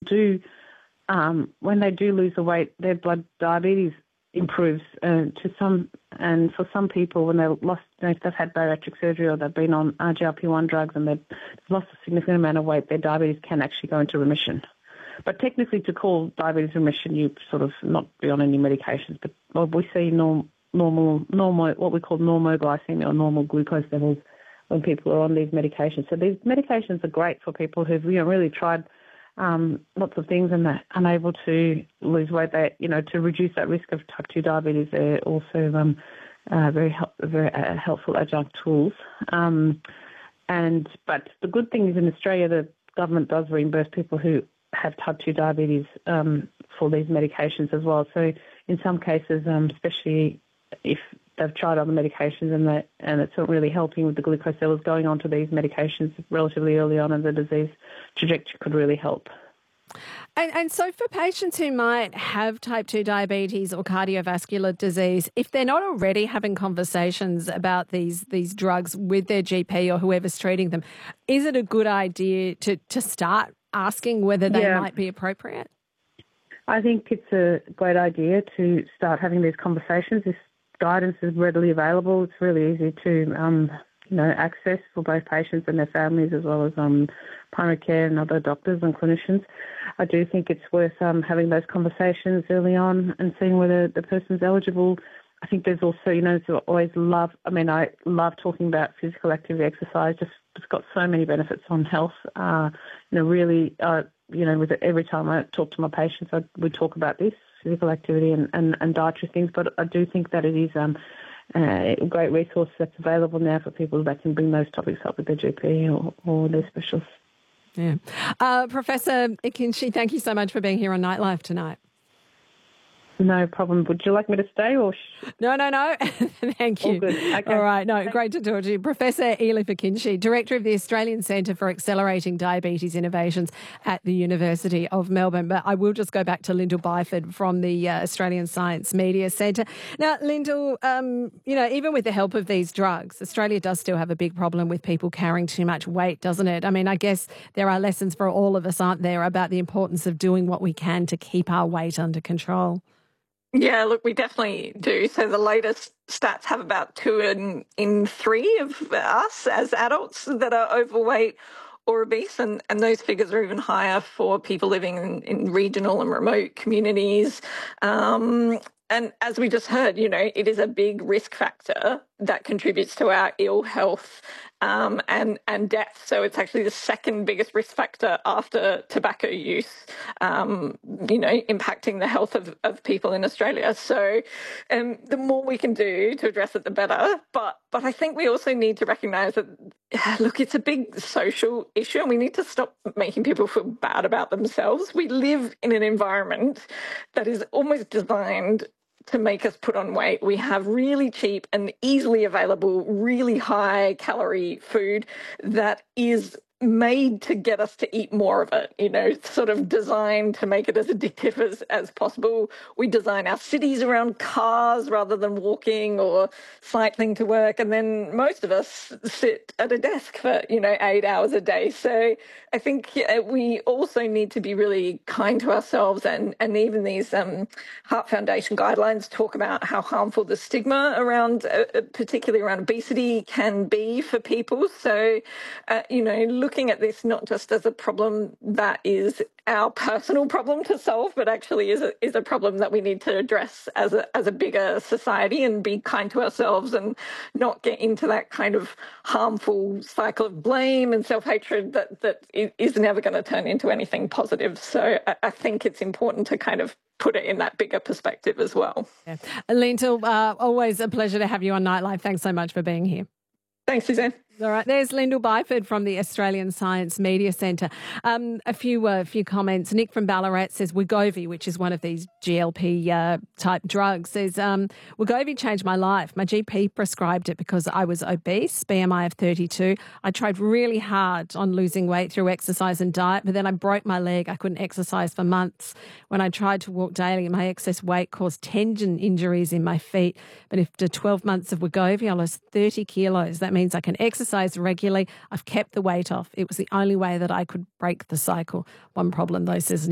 do, when they do lose the weight, their blood diabetes improves to some, and for some people when they've lost, if they've had bariatric surgery or they've been on GLP-1 drugs and they've lost a significant amount of weight, their diabetes can actually go into remission. But technically, to call diabetes remission, you sort of not be on any medications. But we see normal, what we call normoglycemia or normal glucose levels when people are on these medications. So these medications are great for people who've really tried lots of things and they're unable to lose weight. They, to reduce that risk of type 2 diabetes, they're also very helpful adjunct tools. But the good thing is in Australia, the government does reimburse people who have type 2 diabetes for these medications as well. So in some cases, especially if they've tried other medications and it's not really helping with the glucose levels, going on to these medications relatively early on in the disease trajectory could really help. And so for patients who might have type 2 diabetes or cardiovascular disease, if they're not already having conversations about these drugs with their GP or whoever's treating them, is it a good idea to start asking whether they might be appropriate? I think it's a great idea to start having these conversations. This guidance is readily available. It's really easy to access for both patients and their families, as well as primary care and other doctors and clinicians. I do think it's worth having those conversations early on and seeing whether the person's eligible. I think there's also, I love talking about physical activity, exercise. It's got so many benefits on health. With every time I talk to my patients, we talk about this, physical activity and dietary things. But I do think that it is a great resource that's available now for people that can bring those topics up with their GP or their specialist. Yeah. Professor Akinsey, thank you so much for being here on Nightlife tonight. No problem. Would you like me to stay or? No. Thank you. All good. Okay. All right. No, great to talk to you. Professor Elif Akinsey, Director of the Australian Centre for Accelerating Diabetes Innovations at the University of Melbourne. But I will just go back to Lyndall Byford from the Australian Science Media Centre. Now, Lyndall, even with the help of these drugs, Australia does still have a big problem with people carrying too much weight, doesn't it? I mean, I guess there are lessons for all of us, aren't there, about the importance of doing what we can to keep our weight under control. Yeah, look, we definitely do. So the latest stats have about 2 in 3 of us as adults that are overweight or obese, and those figures are even higher for people living in regional and remote communities. And as we just heard, it is a big risk factor that contributes to our ill health and death. So it's actually the second biggest risk factor after tobacco use, impacting the health of people in Australia. So the more we can do to address it, the better. But I think we also need to recognise that, look, it's a big social issue and we need to stop making people feel bad about themselves. We live in an environment that is almost designed to make us put on weight. We have really cheap and easily available, really high calorie food that is made to get us to eat more of it, it's sort of designed to make it as addictive as possible. We design our cities around cars rather than walking or cycling to work. And then most of us sit at a desk for, 8 hours a day. So I think we also need to be really kind to ourselves, and even these Heart Foundation guidelines talk about how harmful the stigma around, particularly around obesity, can be for people. So, looking at this not just as a problem that is our personal problem to solve, but actually is a problem that we need to address as a bigger society, and be kind to ourselves and not get into that kind of harmful cycle of blame and self-hatred that is never going to turn into anything positive. So I think it's important to kind of put it in that bigger perspective as well. Yeah. Lyndall, always a pleasure to have you on Nightlife. Thanks so much for being here. Thanks, Suzanne. All right, there's Lyndall Byford from the Australian Science Media Centre. A few comments. Nick from Ballarat says Wegovy, which is one of these GLP type drugs, says Wegovy changed my life. My GP prescribed it because I was obese, BMI of 32. I tried really hard on losing weight through exercise and diet, but then I broke my leg. I couldn't exercise for months. When I tried to walk daily, my excess weight caused tendon injuries in my feet. But after 12 months of Wegovy, I lost 30 kilos. That means I can exercise regularly. I've kept the weight off. It was the only way that I could break the cycle. One problem, though, says